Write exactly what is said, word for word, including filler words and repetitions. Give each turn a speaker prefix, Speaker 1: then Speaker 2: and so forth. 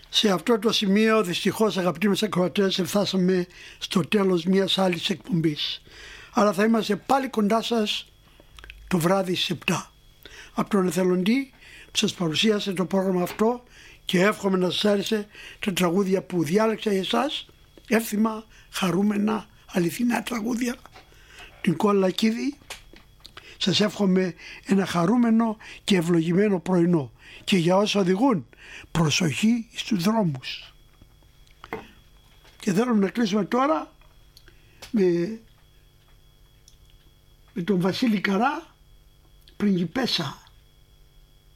Speaker 1: Σε αυτό το σημείο δυστυχώς, αγαπητοί μας ακροατές, φτάσαμε στο τέλος μιας άλλης εκπομπής. Αλλά θα είμαστε πάλι κοντά σας το βράδυ στις επτά. Από τον εθελοντή που σας παρουσίασε το πρόγραμμα αυτό, και εύχομαι να σας άρεσε τα τραγούδια που διάλεξα για εσάς, εύθυμα, χαρούμενα, αληθινά τραγούδια, την Κόλλα Κίδη. Σας εύχομαι ένα χαρούμενο και ευλογημένο πρωινό, και για όσους οδηγούν, προσοχή στους δρόμους. Και θέλουμε να κλείσουμε τώρα με, με τον Βασίλη Καρά, Πριγκιπέσα.